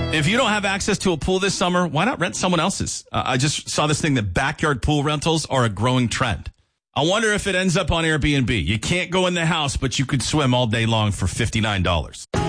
If you don't have access to a pool this summer, why not rent someone else's? I just saw this thing that backyard pool rentals are a growing trend. I wonder if it ends up on Airbnb. You can't go in the house, but you could swim all day long for $59.